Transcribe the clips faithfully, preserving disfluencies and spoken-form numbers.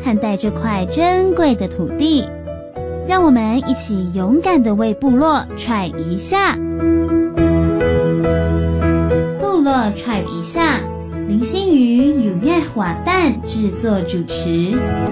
看待这块珍贵的土地。让我们一起勇敢地为部落 try 一下。部落 try 一下，林心瑜有爱华蛋制作主持。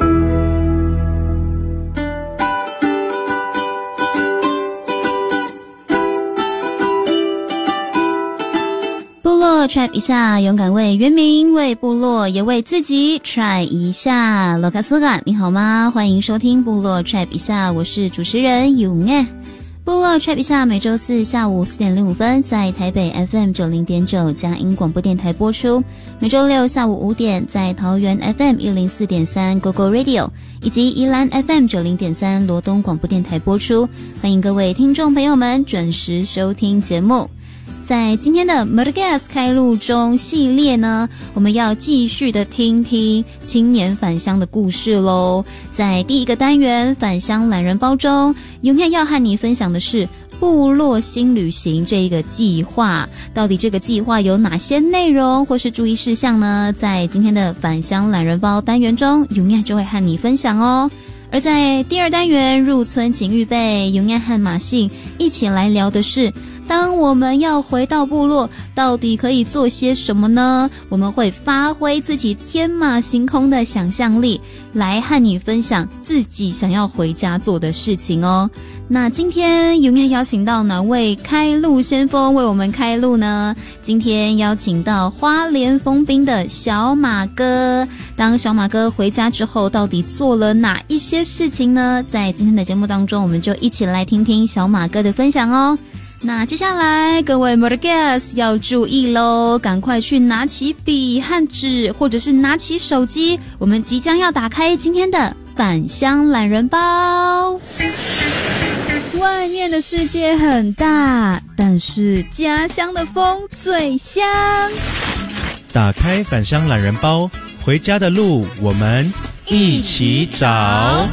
部落 try 一下，勇敢为原民、为部落，也为自己 try 一下。罗卡苏嘎，你好吗？欢迎收听部落 try 一下，我是主持人永爱。部落 try 一下，每周四下午四点零五分在台北 F M 九零点九佳音广播电台播出，每周六下午五点在桃园 F M 一零四点三 Go Go Radio 以及宜兰 F M 九零点三罗东广播电台播出。欢迎各位听众朋友们准时收听节目。在今天的 Madagascar 开路中系列呢，我们要继续的听听青年返乡的故事咯。在第一个单元返乡懒人包中，永远要和你分享的是部落新旅行这一个计划。到底这个计划有哪些内容或是注意事项呢？在今天的返乡懒人包单元中，永远就会和你分享哦。而在第二单元入村请预备，永远和马信一起来聊的是，当我们要回到部落，到底可以做些什么呢？我们会发挥自己天马行空的想象力，来和你分享自己想要回家做的事情哦。那今天永远邀请到哪位开路先锋为我们开路呢？今天邀请到花莲丰滨的小马哥。当小马哥回家之后，到底做了哪一些事情呢？在今天的节目当中，我们就一起来听听小马哥的分享哦。那接下来各位 Madagascar 要注意咯，赶快去拿起笔和纸，或者是拿起手机，我们即将要打开今天的返乡懒人包。外面的世界很大，但是家乡的风最香。 打开返乡懒人包，回家的路我们一起找。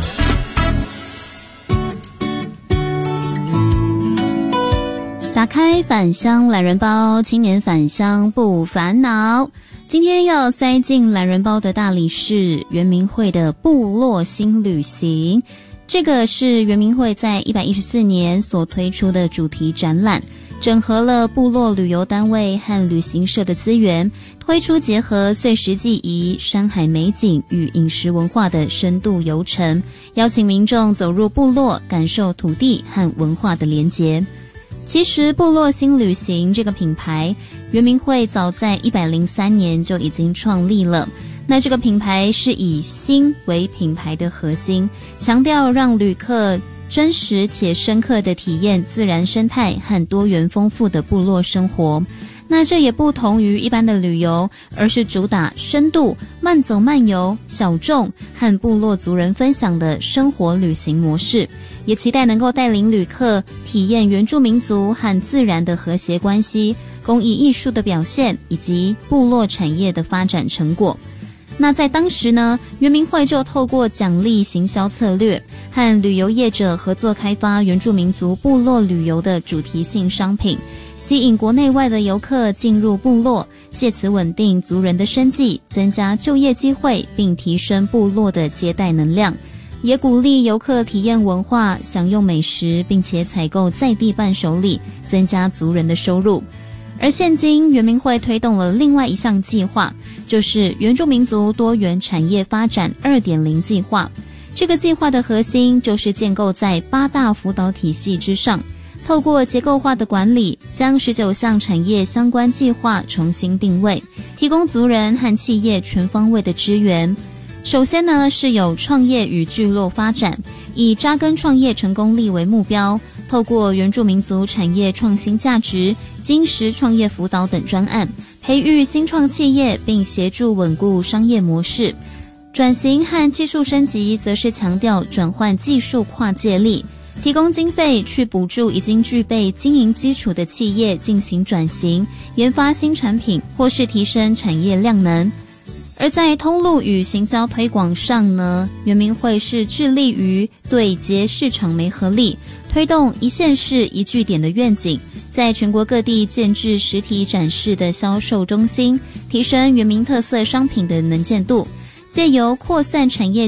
打开返乡懒人包，青年返乡不烦恼。今天要塞进懒人包的大礼是原民会的部落新旅行。这个是原民会在一百一十四年所推出的主题展览，整合了部落旅游单位和旅行社的资源，推出结合碎石记忆、山海美景与饮食文化的深度游程，邀请民众走入部落，感受土地和文化的连结。其实部落新旅行这个品牌，原民会早在一百零三年就已经创立了。那这个品牌是以新为品牌的核心，强调让旅客真实且深刻的体验自然生态和多元丰富的部落生活。那这也不同于一般的旅游，而是主打深度、慢走慢游、小众和部落族人分享的生活旅行模式，也期待能够带领旅客体验原住民族和自然的和谐关系、工艺艺术的表现以及部落产业的发展成果。那在当时呢，原民会就透过奖励行销策略和旅游业者合作开发原住民族部落旅游的主题性商品，吸引国内外的游客进入部落，借此稳定族人的生计，增加就业机会，并提升部落的接待能量，也鼓励游客体验文化、享用美食，并且采购在地伴手礼，增加族人的收入。而现今原民会推动了另外一项计划，就是原住民族多元产业发展 二点零 计划。这个计划的核心就是建构在八大辅导体系之上，透过结构化的管理，将十九项产业相关计划重新定位，提供族人和企业全方位的支援。首先呢，是有创业与聚落发展，以扎根创业成功力为目标，透过原住民族产业创新价值、精实创业辅导等专案，培育新创企业，并协助稳固商业模式。转型和技术升级则是强调转换技术跨界力，提供经费去补助已经具备经营基础的企业进行转型，研发新产品或是提升产业量能。而在通路与行销推广上呢，原民会是致力于对接市场媒合力，推动一县市一据点的愿景，在全国各地建置实体展示的销售中心，提升原民特色商品的能见度，借由扩散产业